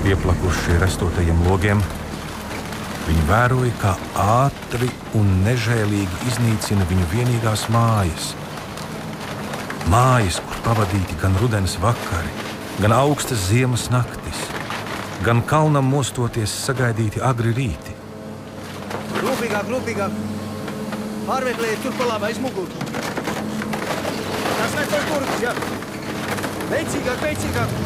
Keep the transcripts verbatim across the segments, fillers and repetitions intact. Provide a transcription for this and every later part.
Pieplakuši rastotajiem logiem, viņi vēroja, kā ātri un nežēlīgi iznīcina viņu vienīgās mājas. Mājas, kur pavadīti gan rudens vakari, gan augstas ziemas naktis, gan kalnam mostoties sagaidīti agri rīti. Rūpīgāk, rūpīgāk! Pārmeklējiet tur pa labi aiz muguru. Tas vecais burvis, jā! Veicīgāk, veicīgāk!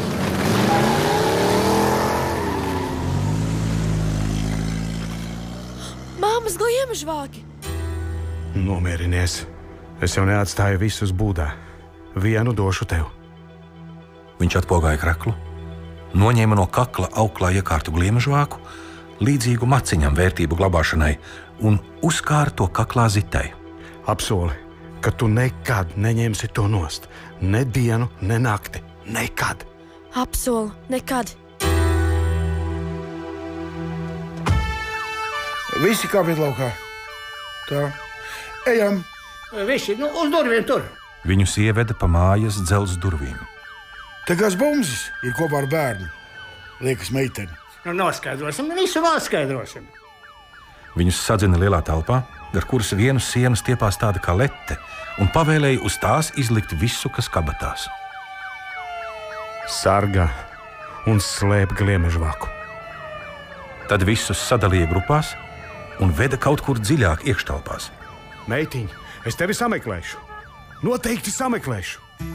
Māmas gliemežvāki! Nomierinies. Es jau neatstāju visus būdā. Vienu došu tev. Viņš atpogāja kraklu, noņēma no kakla auklā iekārtu gliemežvāku, līdzīgu maciņam vērtību glabāšanai, un uzkāra to kaklā zitai. Apsoli, ka tu nekad neņemsi to nost. Ne dienu, ne nakti. Nekad. Apsolu, nekad. Visi kā vietlaukā. Tā. Ejam. Visi, nu, uz durviem tur. Viņus ieveda pa mājas dzelzs durvīm. Te kāds bumzis ir kopā ar bērnu. Liekas meiteni. Nu, noskaidrosim, visu vēl skaidrosim. Viņus sadzina lielā telpā, gar kuras vienu sienu stiepās tāda kā lete, un pavēlēja uz tās izlikt visu, kas kabatās. Sargā un slēp gliemežvāku. Tad visus sadalīja grupās un veda kaut kur dziļāk iekštelpās. Meitiņ, es tevi sameklēšu. Noteikti sameklēšu.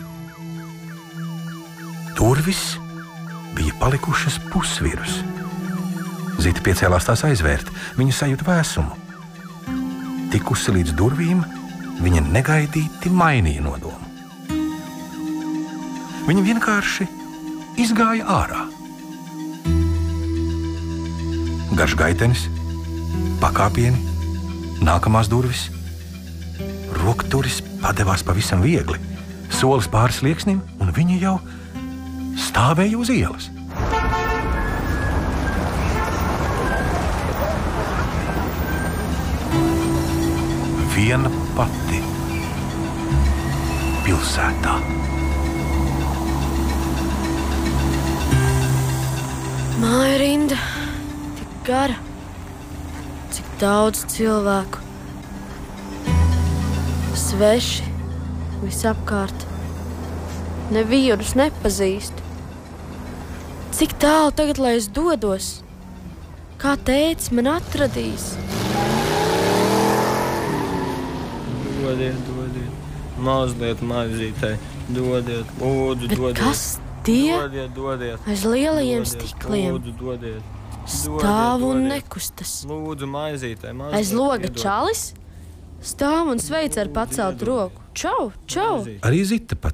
Durvis bija palikušas pusvirus. Zita piecēlās tās aizvērt, viņa sajūta vēsumu. Tikusi līdz durvīm, viņa negaidīti mainīja nodomu. Viņa vienkārši izgāja ārā. Garš gaitenis, pakāpieni, nākamās durvis. Rokturis padevās pavisam viegli, solis pāri slieksnim, un viņa jau stāvēja uz ielas. Viena pati pilsētā. Māja rinda, tik gara, cik daudz cilvēku. Sveši visapkārt. Nevienus nepazīstu. Cik tālu tagad, lai es dodos? Kā tētis man atradīs? Dodiet, dodiet. Mazliet maizītei. Dodiet, lūdzu, Bet dodiet. kas tie? Dodiet, dodiet. Aiz lielajiem Dodiet, stikliem. Lūdzu, dodiet. Stāv un dodiet. nekustas. Lūdzu, maizītei. Mazliet Aiz loga iedod. čalis? Stāv un sveic ar pacelt roku. Čau, čau! Arī Zita